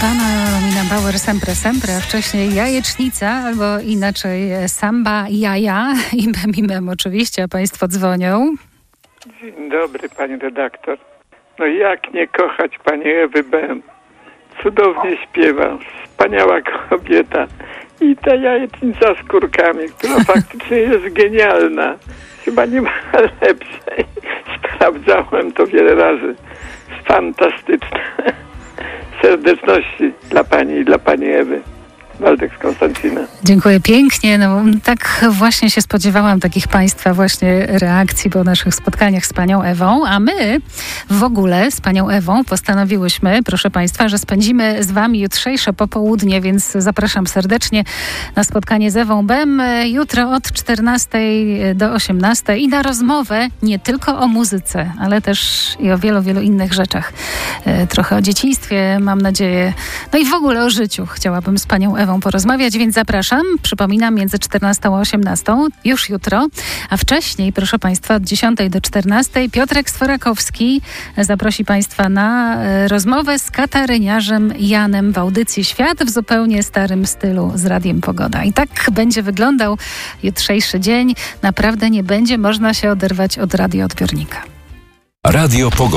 Pana Romina Bauer Sempre Sempre, a wcześniej Jajecznica, albo inaczej Samba Jaja i Bemimem oczywiście, a Państwo dzwonią. Dzień dobry, pani redaktor. No jak nie kochać pani Ewy Bem? Cudownie śpiewa, wspaniała kobieta. I ta jajecznica z kurkami, która faktycznie jest genialna. Chyba nie ma lepszej. Sprawdzałem to wiele razy. Fantastyczne. Serdeczności dla pani i dla pani Ewy. Waldek z Konstancina. Dziękuję pięknie. No, tak właśnie się spodziewałam takich Państwa właśnie reakcji po naszych spotkaniach z panią Ewą, a my w ogóle z panią Ewą postanowiłyśmy, proszę Państwa, że spędzimy z Wami jutrzejsze popołudnie, więc zapraszam serdecznie na spotkanie z Ewą Bem jutro od 14 do 18 i na rozmowę nie tylko o muzyce, ale też i o wielu, wielu innych rzeczach. Trochę o dzieciństwie, mam nadzieję, no i w ogóle o życiu chciałabym z panią Ewą porozmawiać, więc zapraszam. Przypominam, między 14 a 18 już jutro, a wcześniej, proszę Państwa, od 10 do 14 Piotrek Sforakowski zaprosi Państwa na rozmowę z kataryniarzem Janem w audycji Świat w zupełnie starym stylu z Radiem Pogoda. I tak będzie wyglądał jutrzejszy dzień. Naprawdę nie będzie można się oderwać od radioodbiornika. Radio Pogoda.